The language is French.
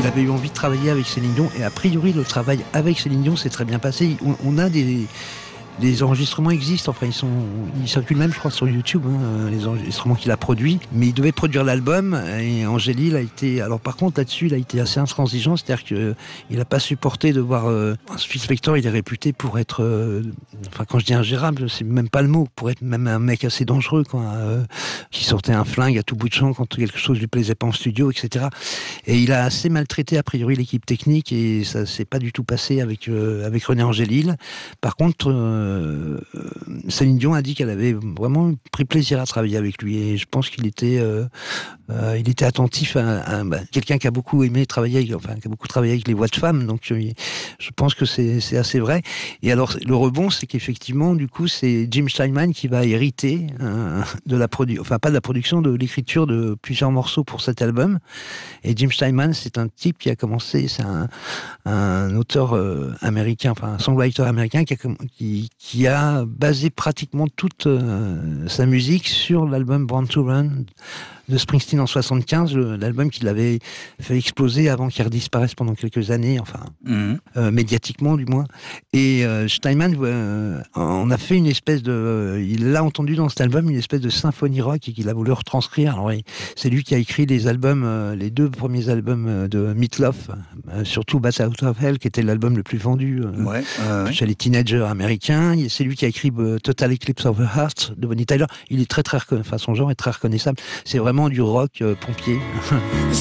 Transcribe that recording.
il avait eu envie de travailler avec Céline Dion, et a priori le travail avec Céline Dion s'est très bien passé. On a les enregistrements existent, enfin ils circulent même je crois sur YouTube, les enregistrements qu'il a produits, mais il devait produire l'album, et Angélil a été, alors par contre là-dessus il a été assez intransigeant, c'est-à-dire qu'il n'a pas supporté de voir Phil Spector. Il est réputé pour être, enfin quand je dis ingérable, c'est même pas le mot, pour être même un mec assez dangereux, quoi, qui sortait un flingue à tout bout de champ quand quelque chose lui plaisait pas en studio, etc. Et il a assez maltraité a priori l'équipe technique, et ça s'est pas du tout passé avec René Angélil. Par contre, Céline Dion a dit qu'elle avait vraiment pris plaisir à travailler avec lui, et je pense qu'il était attentif à quelqu'un qui a beaucoup aimé travailler, qui a beaucoup travaillé avec les voix de femmes, donc je pense que c'est assez vrai. Et alors le rebond, c'est qu'effectivement du coup c'est Jim Steinman qui va hériter de la pas de la production, de l'écriture de plusieurs morceaux pour cet album. Et Jim Steinman, c'est un type qui a commencé, c'est un auteur américain, enfin un songwriter américain qui a basé pratiquement toute sa musique sur l'album Born to Run de Springsteen en 75, l'album qu'il avait fait exploser avant qu'il redisparaisse pendant quelques années, médiatiquement du moins. Et Steinman on a fait une espèce il a entendu dans cet album une espèce de symphonie rock, et qu'il a voulu retranscrire. Alors c'est lui qui a écrit les albums, les 2 premiers albums de Meat Loaf, surtout Bats Out of Hell, qui était l'album le plus vendu chez les teenagers américains. C'est lui qui a écrit Total Eclipse of the Heart de Bonnie Tyler. Il est très son genre est très reconnaissable. C'est vraiment du rock pompier.